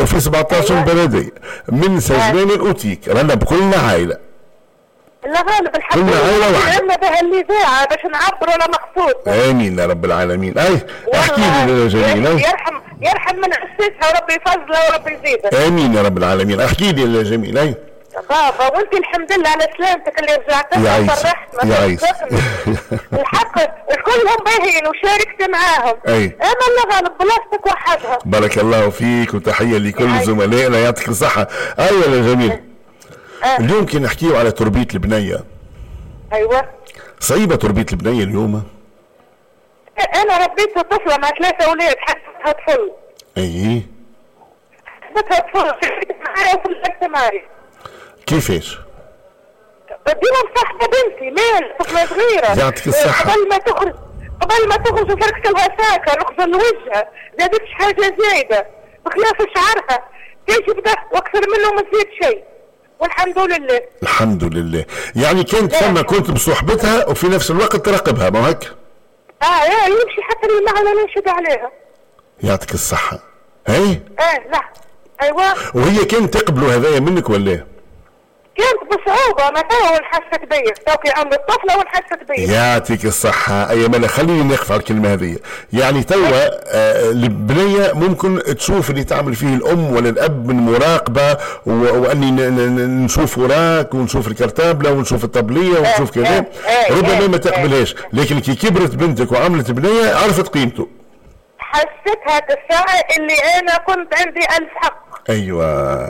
وفي 17 بلدية من سجلين الاوتيك رانا بكلنا عائلة. لا غالب الحمد كلنا عائلة واحدة. لله بها الاذاعه باش نعبروا على مقصود. امين يا رب العالمين. احكي لي يا جميلة. يرحم من اسسها وربي يفضلها وربي يزيدها. امين يا رب العالمين. احكي لي يا جميل. بابا وانت الحمد لله على سلامتك اللي رجعتها وفرحتنا. يا عيس. الحق كلهم باهين وشاركت معاهم. اي انا اللي غالب بلاصتك وحدها. بارك الله فيك وتحية لكل زملائنا يعطيك الصحة. ايوه يا جميل. اليوم كي نحكيو على تربية البنية. ايوه صعيبة تربية البنية اليوم. انا ربيت طفلة مع 3 اولاد حسبتها طفل. اي حسبتها طفل معايا وفلقت معايا. كيفاش؟ ديما مصاحبة بنتي مال طفلة صغيرة. يعطيك الصحة. قبل ما تخرج وفركت الغساكة نخزن لوجهها زادتش حاجة زايدة بخلاف شعرها تجي بدا واكثر منه ما زيد شيء والحمد لله. الحمد لله. يعني كنت كنت بصحبتها وفي نفس الوقت تراقبها ما هيك؟ يمشي حتى المعنى ننشد عليها. يعطيك الصحة. هي؟ لا ايوه. وهي كانت تقبلوا هذايا منك ولا؟ كانت بصعوبة ما توا ونحسك بيا توكي عم الطفلة ونحسك بيا. يعطيك الصحة. أي مالا خليني نقف على الكلمة هذه. يعني توا البنية ممكن تشوف اللي تعمل فيه الأم ولا الأب من مراقبة وأني نشوف وراك ونشوف الكرتابلة ونشوف الطبلية ونشوف كذا ربما ما تقبلهاش، لكن كي كبرت بنتك وعملت بنية عرفت قيمته. حسيتها الساعة اللي أنا كنت عندي 1000 حق. ايوه.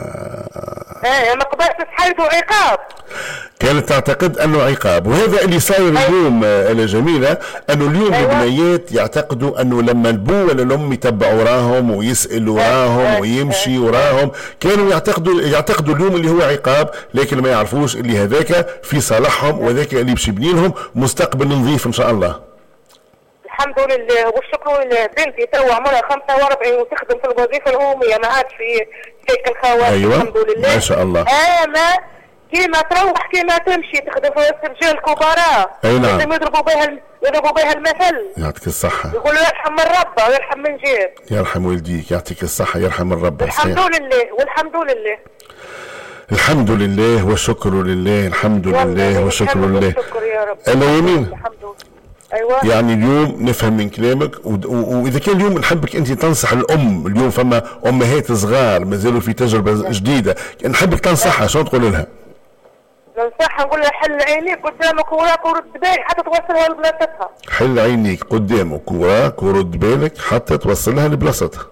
ما قدرت تحيده عقاب. كانت تعتقد انه عقاب، وهذا اللي صاير اليوم يا جميلة، انه اليوم البنيات يعتقدوا انه لما البو ولا الام يتبع وراهم ويسأل وراهم ويمشي وراهم، كانوا يعتقدوا اليوم اللي هو عقاب، لكن ما يعرفوش اللي هذاك في صالحهم وذاك اللي باش يبني لهم مستقبل نظيف ان شاء الله. الحمد لله والشكر لله. بنتي تو عمرها 45 وتخدم في الوظيفه العموميه ما عادش في هيك الخوات. أيوة. الحمد لله ما شاء الله. انا كيما تروح كيما تمشي تخدم في وسط رجال كبراء. اي نعم. لازم يضربوا بها المثل. يعطيك الصحه. يقولوا يرحم الرب ويرحم من جيب. يرحم والديك. يعطيك الصحه. يرحم الرب. الحمد لله والحمد لله. الحمد لله والشكر لله. الحمد لله والشكر لله. الشكر يا رب. انا يمين. الحمد لله. أيوة. يعني اليوم نفهم من كلامك واذا كان اليوم نحبك انت تنصح الام، اليوم فما امهات صغار مازالوا في تجربه جديده، نحبك تنصحها، شو تقول لها؟ ننصحها نقول لها حل عينيك قدامك وراك ورد بالك حتى توصلها لبلاصتها. حل عينيك قدامك وراك ورد بالك حتى توصلها لبلاصتها.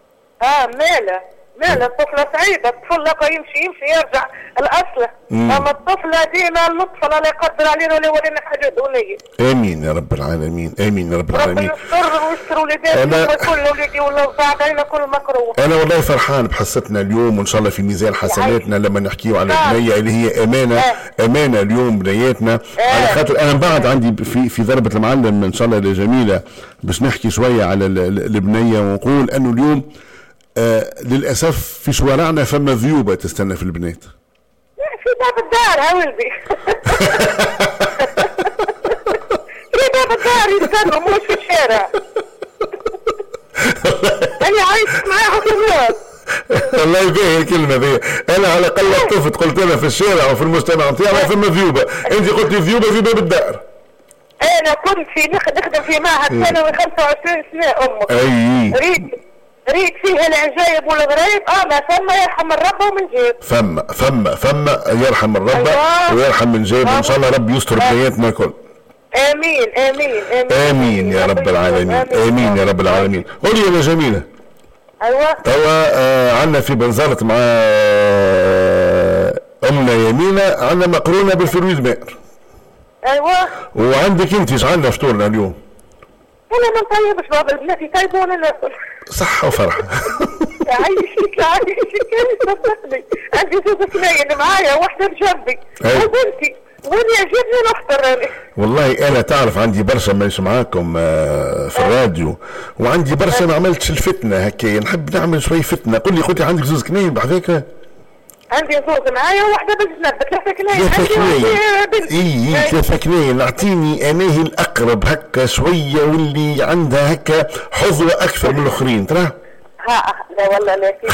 ماله الطفلة سعيدة، الطفل لقى يمشي يرجع الأصل. أما الطفلة ديما اللطف لا يقدر علينا ولا يورينا حاجة دونية. آمين يا رب العالمين. آمين يا رب العالمين. ربي يستر ويستر ولادنا وكل ولادي وبعد علينا كل مكروه. أنا والله فرحان بحصتنا اليوم وإن شاء الله في ميزان حسناتنا لما نحكيو على البنية اللي هي أمانة اليوم بنياتنا. على خاطر أنا بعد عندي في ضربة المعلم إن شاء الله لجميلة باش نحكي شوية على البنية ونقول أنه اليوم للأسف في شوارعنا فما ذيوبة تستنى في البنات. في باب الدار يا ولدي. في باب الدار يستنوا مش في الشارع. أنا عايش معاهم في الناس. الله يبارك الكلمة ذي. أنا على الأقل طفت قلت أنا في الشارع وفي المجتمع نتاعنا فما ذيوبة، أنت قلت ذيوبة في باب الدار. أنا كنت نخدم في معهد ثانوي 25 سنة أمك. أي. ريت فيها العجايب والغرايب. ما ثم يرحم الرب ومن جيب. ثم يرحم الرب. أيوة. ويرحم من جيب. ان شاء الله رب يستر بنياتنا الكل. امين امين امين امين يا رب العالمين. امين يا رب العالمين. قولي يا جميلة. ايوه. توا عندنا في بنزرت مع امنا يمينة عندنا مقرونة بالفرويد مائر. ايوه. وعندك انت ايش عندنا فطورنا اليوم؟ انا ما نطيبش بابا البنات يطيبوا وانا ناكل. صحة وفرحة. عايشك صدقني. عندي زوج اثنين معايا واحدة بجنبي وبنتي وين يعجبني نختار انا. والله انا تعرف عندي برشا مانيش معاكم في الراديو، وعندي برشا ما عملتش الفتنة هكايا، نحب نعمل شوي فتنة. قل لي عندك زوج كناين بحذاك؟ عندي زوج معايا وواحدة بجنب 3 كناين. 3 كناين. 3 كناين. اعطيني اناهي الاقرب هكا شوية واللي عندها هكا حظوة اكثر من الاخرين ترى. لا والله لا